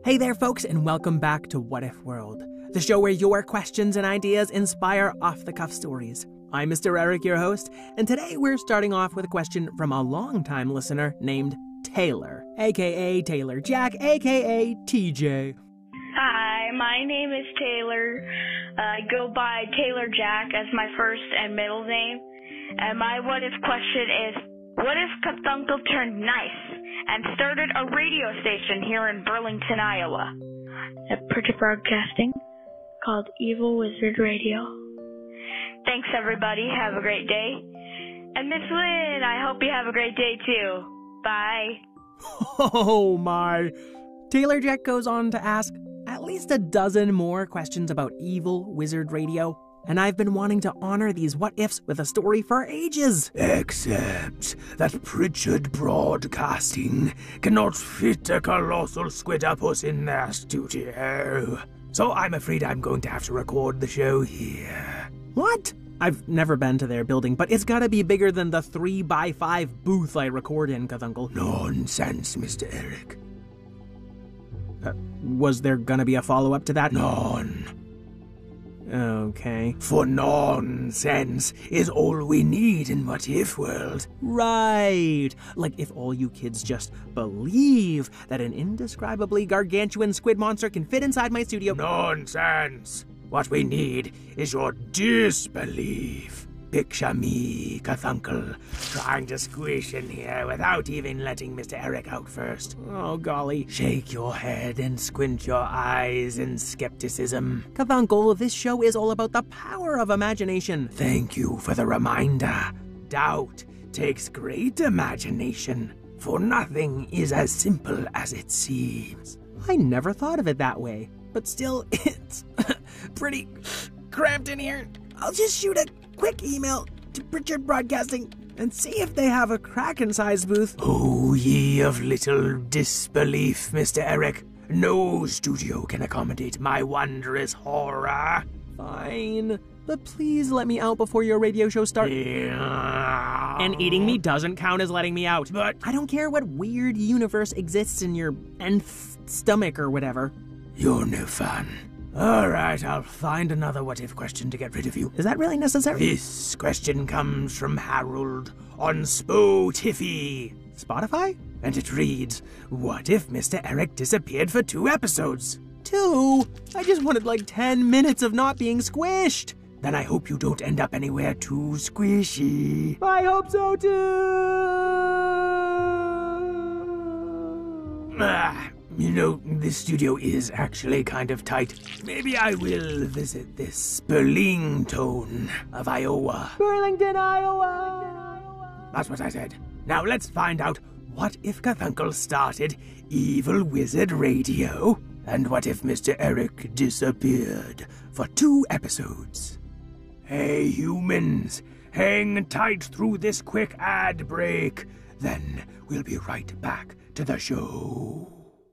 Hey there, folks, and welcome back to What If World, the show where your questions and ideas inspire off-the-cuff stories. I'm Mr. Eric, your host, and today we're starting off with a question from a longtime listener named Taylor, a.k.a. Taylor Jack, a.k.a. TJ. Hi, my name is Taylor. I go by Taylor Jack as my first and middle name. And my what if question is, what if Cthulhu turned nice and started a radio station here in Burlington, Iowa? At Pritchard Broadcasting, called Evil Wizard Radio. Thanks, everybody. Have a great day. And Miss Lynn, I hope you have a great day, too. Bye. Oh, my. Taylor Jack goes on to ask at least a dozen more questions about Evil Wizard Radio, and I've been wanting to honor these what-ifs with a story for ages. Except that Pritchard Broadcasting cannot fit a colossal squidopus in their studio. So I'm afraid I'm going to have to record the show here. What? I've never been to their building, but it's gotta be bigger than the 3x5 booth I record in, Cthulhu. Nonsense, Mr. Eric. Was there gonna be a follow-up to that? None. Okay. For nonsense is all we need in What If World. Right. Like if all you kids just believe that an indescribably gargantuan squid monster can fit inside my studio. Nonsense. What we need is your disbelief. Picture me, Cthulhu, trying to squish in here without even letting Mr. Eric out first. Oh, golly. Shake your head and squint your eyes in skepticism. Cthulhu, this show is all about the power of imagination. Thank you for the reminder. Doubt takes great imagination, for nothing is as simple as it seems. I never thought of it that way, but still, it's pretty cramped in here. I'll just shoot a quick email to Pritchard Broadcasting and see if they have a Kraken-sized booth. Oh, ye of little disbelief, Mr. Eric. No studio can accommodate my wondrous horror. Fine, but please let me out before your radio show starts. Yeah. And eating me doesn't count as letting me out. But I don't care what weird universe exists in your nth stomach or whatever. You're no fun. All right, I'll find another what-if question to get rid of you. Is that really necessary? This question comes from Harold on Spotify. Spotify? And it reads, what if Mr. Eric disappeared for 2 episodes? 2? I just wanted like 10 minutes of not being squished. Then I hope you don't end up anywhere too squishy. I hope so too! You know, this studio is actually kind of tight. Maybe I will visit this Burlington of Iowa. Burlington, Iowa! That's what I said. Now let's find out, what if Cthulhu started Evil Wizard Radio? And what if Mr. Eric disappeared for 2 episodes? Hey humans, hang tight through this quick ad break. Then we'll be right back to the show.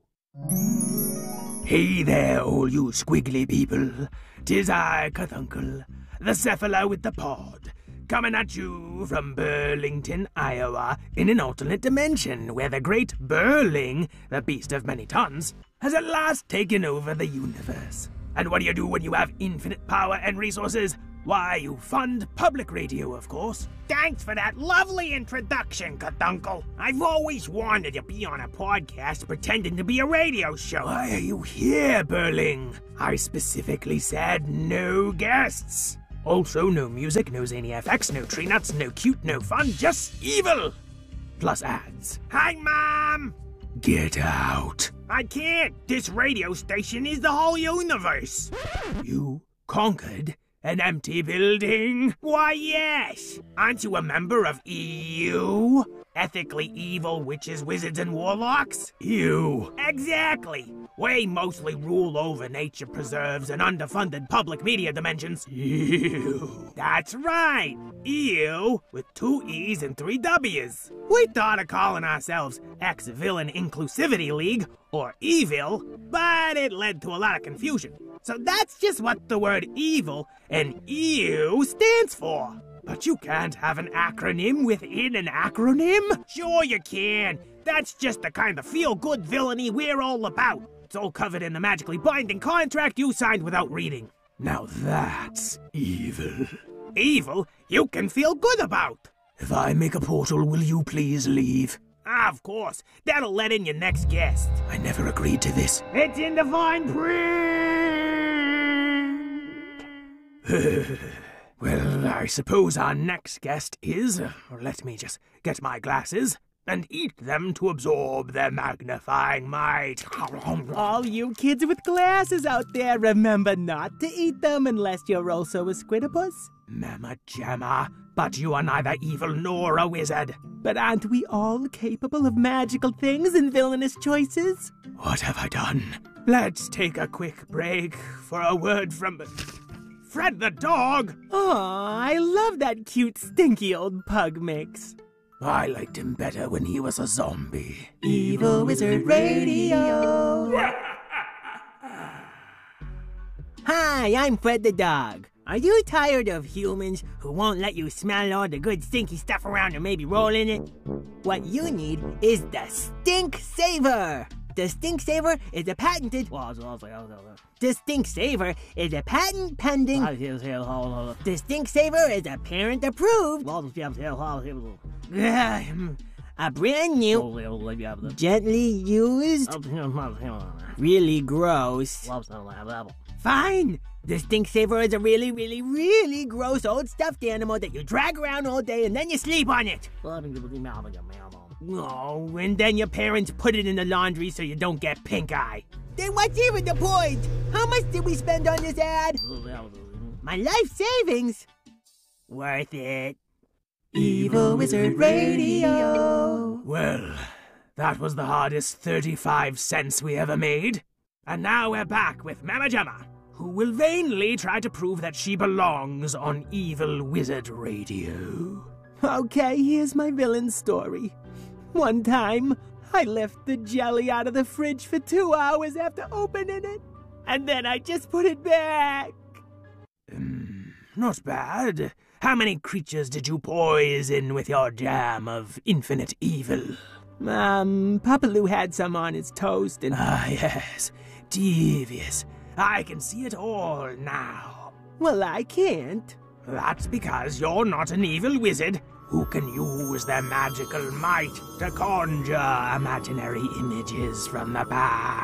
Hey there, all you squiggly people. 'Tis I, Cthulhu, the Cephala with the pod, coming at you from Burlington, Iowa, in an alternate dimension where the great Burling, the beast of many tons, has at last taken over the universe. And what do you do when you have infinite power and resources? Why, you fund public radio, of course. Thanks for that lovely introduction, Cthulhu. I've always wanted to be on a podcast pretending to be a radio show. Why are you here, Burling? I specifically said no guests. Also, no music, no zany FX, no tree nuts, no cute, no fun, just evil. Plus ads. Hi, Mom! Get out. I can't. This radio station is the whole universe. You conquered an empty building? Why, yes. Aren't you a member of EU? Ethically evil witches, wizards, and warlocks? You. Exactly. We mostly rule over nature preserves and underfunded public media dimensions. You. That's right. EU with 2 E's and 3 W's. We thought of calling ourselves Ex-Villain Inclusivity League, or EVIL, but it led to a lot of confusion. So that's just what the word evil and EU stands for. But you can't have an acronym within an acronym? Sure you can. That's just the kind of feel-good villainy we're all about. It's all covered in the magically binding contract you signed without reading. Now that's evil. Evil you can feel good about. If I make a portal, will you please leave? Of course. That'll let in your next guest. I never agreed to this. It's in the fine print. Well, I suppose our next guest is... let me just get my glasses and eat them to absorb their magnifying might. All you kids with glasses out there, remember not to eat them unless you're also a squidopus. Mamma Jamma, but you are neither evil nor a wizard. But aren't we all capable of magical things and villainous choices? What have I done? Let's take a quick break for a word from... Fred the dog! Aw, I love that cute, stinky old pug mix. I liked him better when he was a zombie. Evil Wizard Radio. Hi, I'm Fred the dog. Are you tired of humans who won't let you smell all the good stinky stuff around and maybe roll in it? What you need is the Stink Saver. The Stink Saver is a patented... The Stink Saver is a patent pending... The Stink Saver is a parent approved... A brand new... Gently used... Really gross... Fine! The Stink Saver is a really, really, really gross old stuffed animal that you drag around all day and then you sleep on it. Oh, and then your parents put it in the laundry so you don't get pink eye. Then what's even the point? How much did we spend on this ad? My life savings. Worth it. Evil Wizard Radio. Well, that was the hardest 35 cents we ever made. And now we're back with Mamma Jamma, who will vainly try to prove that she belongs on Evil Wizard Radio. Okay, here's my villain story. One time, I left the jelly out of the fridge for 2 hours after opening it, and then I just put it back. Not bad. How many creatures did you poison with your jam of infinite evil? Papa Lou had some on his toast and... Ah, yes. Devious. I can see it all now. Well, I can't. That's because you're not an evil wizard who can use their magical might to conjure imaginary images from the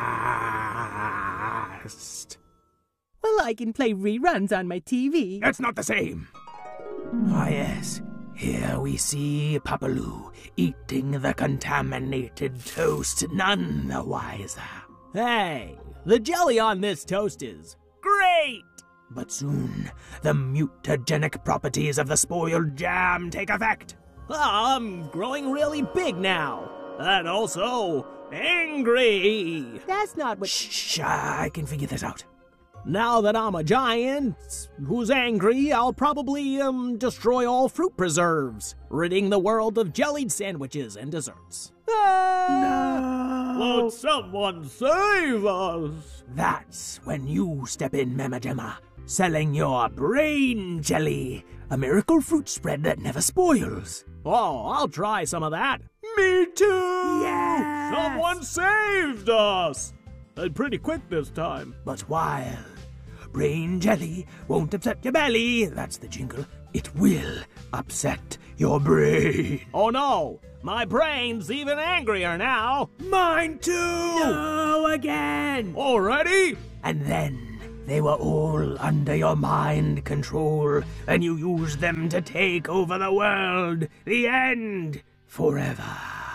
past. Well, I can play reruns on my TV. It's not the same. Ah, yes. Here we see Papa Lou eating the contaminated toast, none the wiser. Hey, the jelly on this toast is great! But soon, the mutagenic properties of the spoiled jam take effect. I'm growing really big now. And also, angry. That's not what... Shh, I can figure this out. Now that I'm a giant who's angry, I'll probably, destroy all fruit preserves, ridding the world of jellied sandwiches and desserts. No! Won't someone save us? That's when you step in, Mamma Jamma, selling your brain jelly, a miracle fruit spread that never spoils. Oh, I'll try some of that. Me too! Yes! Someone saved us! And pretty quick this time. But while brain jelly won't upset your belly, that's the jingle, it will upset your brain. Oh no! My brain's even angrier now. Mine too! No, again! Already? And then they were all under your mind control, and you used them to take over the world. The end. Forever.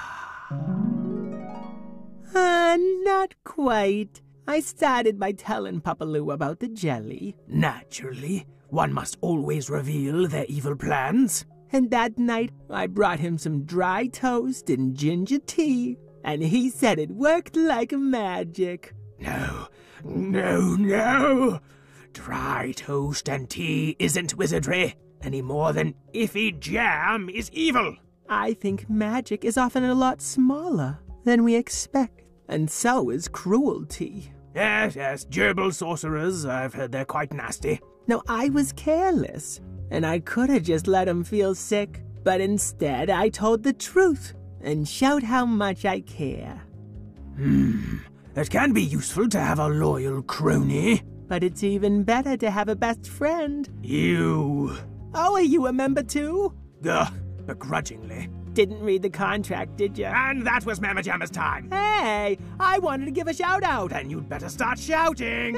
Not quite. I started by telling Papa Lou about the jelly. Naturally, one must always reveal their evil plans. And that night, I brought him some dry toast and ginger tea, and he said it worked like magic. No, no, no! Dry toast and tea isn't wizardry, any more than iffy jam is evil. I think magic is often a lot smaller than we expect, and so is cruelty. Yes, gerbil sorcerers, I've heard they're quite nasty. No, I was careless, and I could have just let him feel sick, but instead I told the truth and showed how much I care. It can be useful to have a loyal crony. But it's even better to have a best friend. You. Oh, are you a member too? Ugh, begrudgingly. Didn't read the contract, did you? And that was Mamma Jamma's time. Hey, I wanted to give a shout out. Then you'd better start shouting.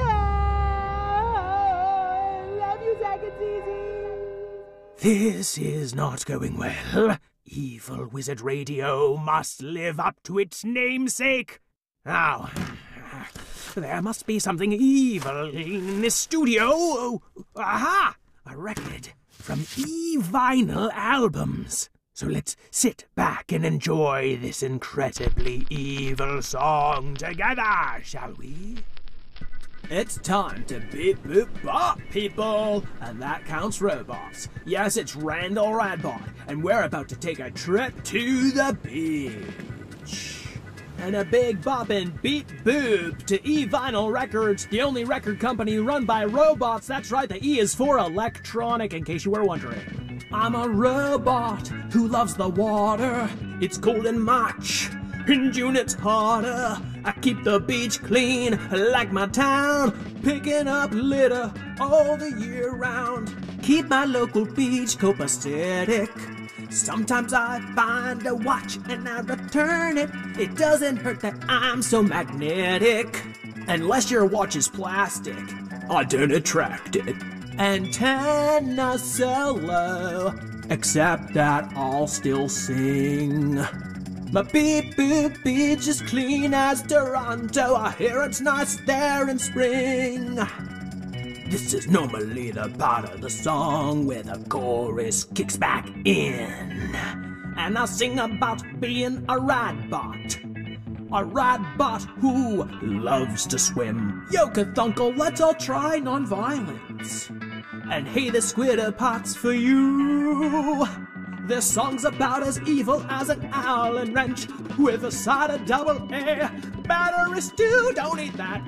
Love you, Second Season. This is not going well. Evil Wizard Radio must live up to its namesake. Now, there must be something evil in this studio. Oh, aha! A record from E-Vinyl Albums. So let's sit back and enjoy this incredibly evil song together, shall we? It's time to beep boop bop, people! And that counts robots. Yes, it's Randall Radbot, and we're about to take a trip to the beach. And a big boppin' beep boop to E-Vinyl Records, the only record company run by robots. That's right, the E is for electronic, in case you were wondering. I'm a robot who loves the water. It's cold in March. In June it's hotter. I keep the beach clean like my town, picking up litter all the year round. Keep my local beach copacetic. Sometimes I find a watch and I return it. It doesn't hurt that I'm so magnetic. Unless your watch is plastic, I don't attract it. Antenna so low, except that I'll still sing. My beep boop beach is clean as Toronto. I hear it's nice there in spring. This is normally the part of the song where the chorus kicks back in. And I sing about being a radbot. A radbot who loves to swim. Yo, Cthulhu, let's all try nonviolence. And hey, the squidder pot's for you. This song's about as evil as an Allen wrench with a side of double A. Battery stew, don't eat that.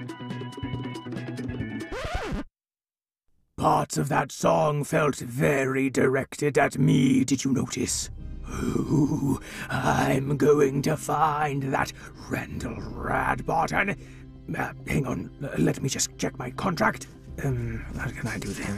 Parts of that song felt very directed at me, did you notice? Ooh, I'm going to find that Randall Radbot and... hang on, let me just check my contract. How can I do this?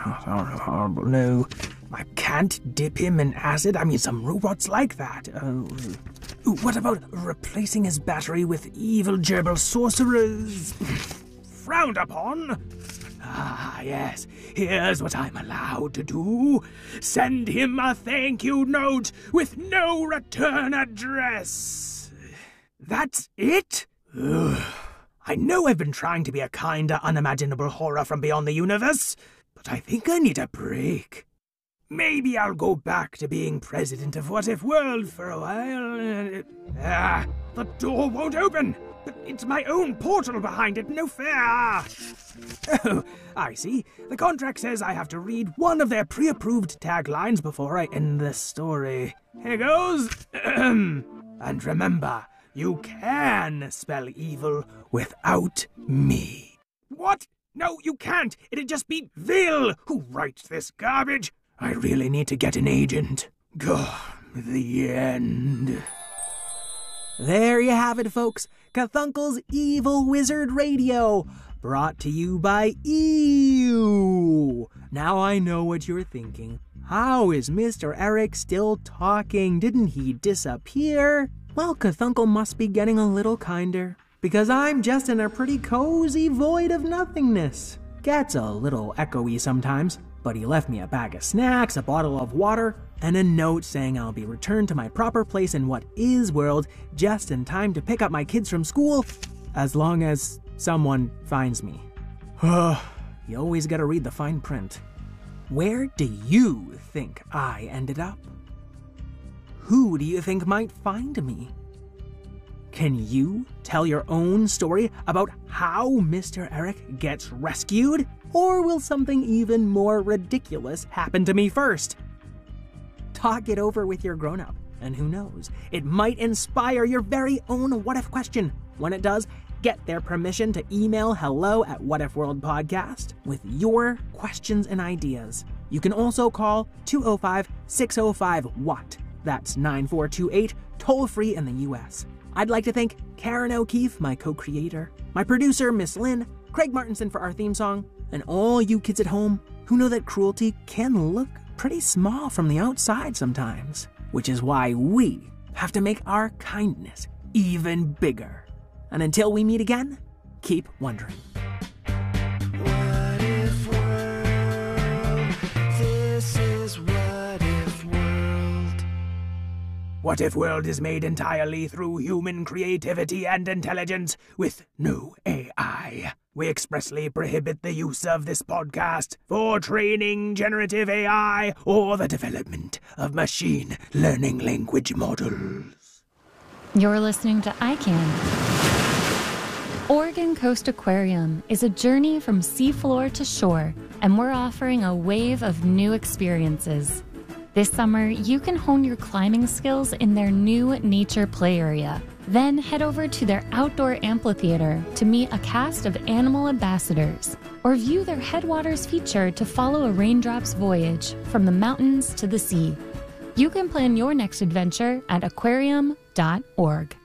No, I can't dip him in acid. I mean, some robots like that. Ooh, what about replacing his battery with evil gerbil sorcerers? Frowned upon. Ah, yes, here's what I'm allowed to do. Send him a thank you note with no return address. That's it? Ugh. I know I've been trying to be a kinda unimaginable horror from beyond the universe, but I think I need a break. Maybe I'll go back to being president of What If World for a while. The door won't open. But it's my own portal behind it, no fair. Oh, I see. The contract says I have to read one of their pre-approved taglines before I end the story. Here goes. And remember, you can spell evil without me. What? No, you can't. It'd just be Vil who writes this garbage. I really need to get an agent. The end. There you have it, folks. Cthuncle's Evil Wizard Radio, brought to you by EW. Now I know what you're thinking. How is Mr. Eric still talking? Didn't he disappear? Well, Cthulhu must be getting a little kinder, because I'm just in a pretty cozy void of nothingness. Gets a little echoey sometimes, but he left me a bag of snacks, a bottle of water, and a note saying I'll be returned to my proper place in What Is World just in time to pick up my kids from school, as long as someone finds me. You always gotta read the fine print. Where do you think I ended up? Who do you think might find me? Can you tell your own story about how Mr. Eric gets rescued? Or will something even more ridiculous happen to me first? Talk it over with your grown-up, and who knows, it might inspire your very own What If question. When it does, get their permission to email hello@whatifworldpodcast with your questions and ideas. You can also call 205-605-WHAT. That's 9428, toll-free in the U.S. I'd like to thank Karen O'Keefe, my co-creator, my producer, Miss Lynn, Craig Martinson for our theme song, and all you kids at home who know that cruelty can look pretty small from the outside sometimes, which is why we have to make our kindness even bigger. And until we meet again, keep wondering. What if world? This is What If World. What If World is made entirely through human creativity and intelligence with no AI. We expressly prohibit the use of this podcast for training generative AI or the development of machine learning language models. You're listening to ICANN. Oregon Coast Aquarium is a journey from seafloor to shore, and we're offering a wave of new experiences. This summer, you can hone your climbing skills in their new nature play area. Then head over to their outdoor amphitheater to meet a cast of animal ambassadors, or view their Headwaters feature to follow a raindrop's voyage from the mountains to the sea. You can plan your next adventure at aquarium.org.